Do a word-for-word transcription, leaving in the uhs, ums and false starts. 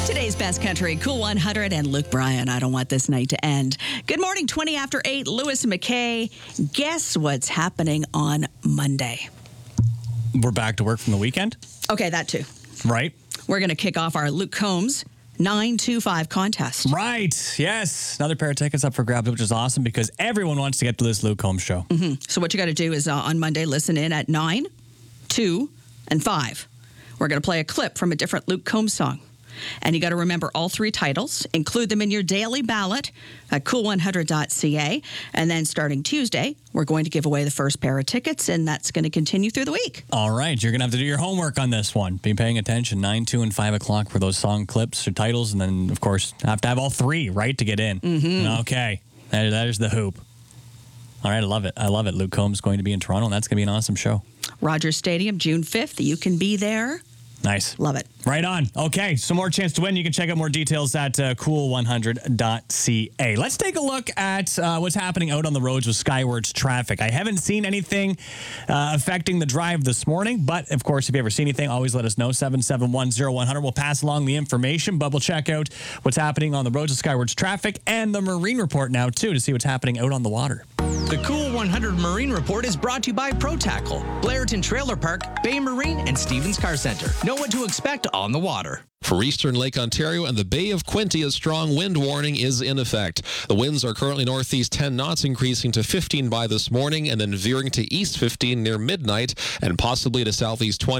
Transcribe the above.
Today's best country, Cool one hundred and Luke Bryan. I don't want this night to end. Good morning, twenty after eight, Lewis and McKay. Guess what's happening on Monday? We're back to work from the weekend? Okay, that too. Right. We're going to kick off our Luke Combs nine two five contest. Right. Yes. Another pair of tickets up for grabs, which is awesome because everyone wants to get to this Luke Combs show. Mm-hmm. So what you got to do is uh, on Monday, listen in at nine, two, and five. We're going to play a clip from a different Luke Combs song. And you got to remember all three titles, include them in your daily ballot at cool one hundred dot c a. And then starting Tuesday, we're going to give away the first pair of tickets, and that's going to continue through the week. All right. You're going to have to do your homework on this one. Be paying attention. nine, two, and five o'clock for those song clips or titles. And then, of course, have to have all three, right, to get in. Mm-hmm. Okay. That, that is the hoop. All right. I love it. I love it. Luke Combs going to be in Toronto, and that's going to be an awesome show. Rogers Stadium, June fifth. You can be there. Nice. Love it. Right on. Okay, some more chance to win. You can check out more details at uh, cool one hundred dot c a. Let's take a look at uh, what's happening out on the roads with Skywards traffic. I haven't seen anything uh, affecting the drive this morning, but of course, if you ever see anything, always let us know. seven seven one, zero one zero. We'll pass along the information, but we'll check out what's happening on the roads with Skywards traffic and the Marine Report now, too, to see what's happening out on the water. The Cool one hundred Marine Report is brought to you by Pro Tackle, Blairton Trailer Park, Bay Marine, and Stevens Car Center. Know what to expect on the water. For eastern Lake Ontario and the Bay of Quinte, a strong wind warning is in effect. The winds are currently northeast ten knots, increasing to fifteen by this morning, and then veering to east fifteen near midnight, and possibly to southeast twenty.